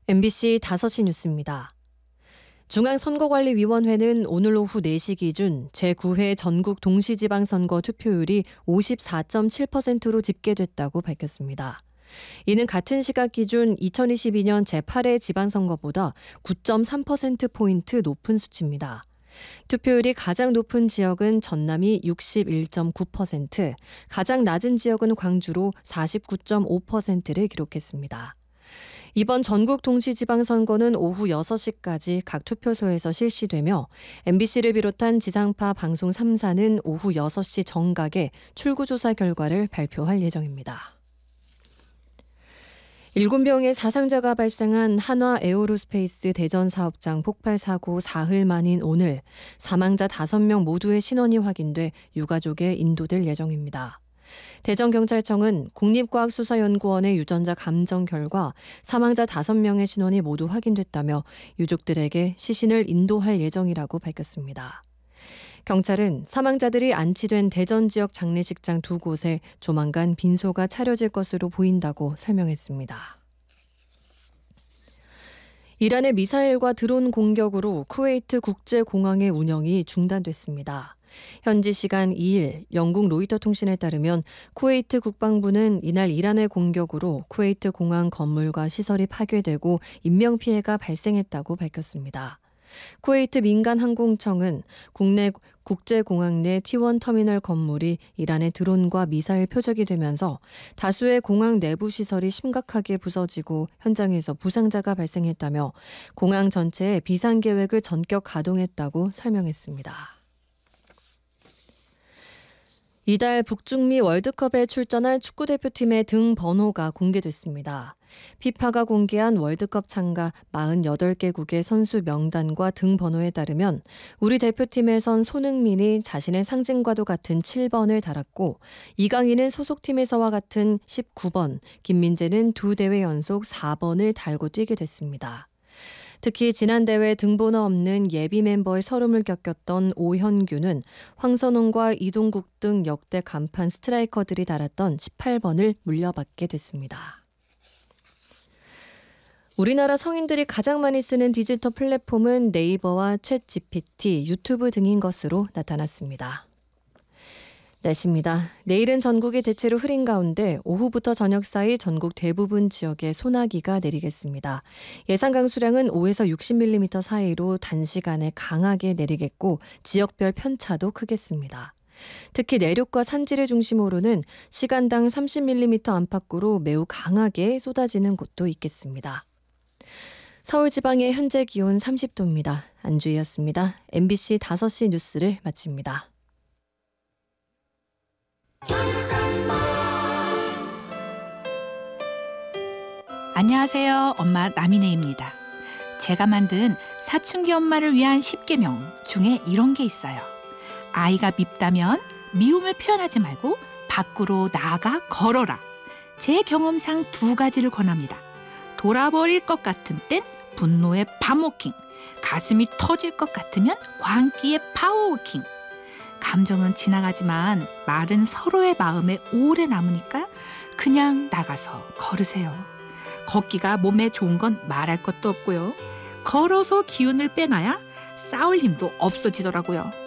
MBC 5시 뉴스입니다. 중앙선거관리위원회는 오늘 오후 4시 기준 제9회 전국 동시지방선거 투표율이 54.7%로 집계됐다고 밝혔습니다. 이는 같은 시각 기준 2022년 제8회 지방선거보다 9.3%포인트 높은 수치입니다. 투표율이 가장 높은 지역은 전남이 61.9%, 가장 낮은 지역은 광주로 49.5%를 기록했습니다. 이번 전국 동시지방선거는 오후 6시까지 각 투표소에서 실시되며 MBC를 비롯한 지상파 방송 3사는 오후 6시 정각에 출구조사 결과를 발표할 예정입니다. 7명의 사상자가 발생한 한화 에어로스페이스 대전 사업장 폭발 사고 사흘 만인 오늘 사망자 5명 모두의 신원이 확인돼 유가족에 인도될 예정입니다. 대전경찰청은 국립과학수사연구원의 유전자 감정 결과 사망자 5명의 신원이 모두 확인됐다며 유족들에게 시신을 인도할 예정이라고 밝혔습니다. 경찰은 사망자들이 안치된 대전 지역 장례식장 2곳에 조만간 빈소가 차려질 것으로 보인다고 설명했습니다. 이란의 미사일과 드론 공격으로 쿠웨이트 국제공항의 운영이 중단됐습니다. 현지 시간 2일 영국 로이터 통신에 따르면 쿠웨이트 국방부는 이날 이란의 공격으로 쿠웨이트 공항 건물과 시설이 파괴되고 인명피해가 발생했다고 밝혔습니다. 쿠웨이트 민간항공청은 국내 국제공항 내 T1 터미널 건물이 이란의 드론과 미사일 표적이 되면서 다수의 공항 내부 시설이 심각하게 부서지고 현장에서 부상자가 발생했다며 공항 전체에 비상계획을 전격 가동했다고 설명했습니다. 이달 북중미 월드컵에 출전할 축구대표팀의 등 번호가 공개됐습니다. 피파가 공개한 월드컵 참가 48개국의 선수 명단과 등 번호에 따르면 우리 대표팀에선 손흥민이 자신의 상징과도 같은 7번을 달았고 이강인은 소속팀에서와 같은 19번, 김민재는 2대회 연속 4번을 달고 뛰게 됐습니다. 특히 지난 대회 등번호 없는 예비 멤버의 서름을 겪었던 오현규는 황선홍과 이동국 등 역대 간판 스트라이커들이 달았던 18번을 물려받게 됐습니다. 우리나라 성인들이 가장 많이 쓰는 디지털 플랫폼은 네이버와 챗GPT, 유튜브 등인 것으로 나타났습니다. 날씨입니다. 내일은 전국이 대체로 흐린 가운데 오후부터 저녁 사이 전국 대부분 지역에 소나기가 내리겠습니다. 예상 강수량은 5에서 60mm 사이로 단시간에 강하게 내리겠고 지역별 편차도 크겠습니다. 특히 내륙과 산지를 중심으로는 시간당 30mm 안팎으로 매우 강하게 쏟아지는 곳도 있겠습니다. 서울 지방의 현재 기온 30도입니다. 안주희였습니다. MBC 5시 뉴스를 마칩니다. 안녕하세요. 엄마 나미네입니다. 제가 만든 사춘기 엄마를 위한 10계명 중에 이런 게 있어요. 아이가 밉다면 미움을 표현하지 말고 밖으로 나아가 걸어라. 제 경험상 2가지를 권합니다. 돌아버릴 것 같은 땐 분노의 밤워킹, 가슴이 터질 것 같으면 광기의 파워워킹. 감정은 지나가지만 말은 서로의 마음에 오래 남으니까 그냥 나가서 걸으세요. 걷기가 몸에 좋은 건 말할 것도 없고요. 걸어서 기운을 빼놔야 싸울 힘도 없어지더라고요.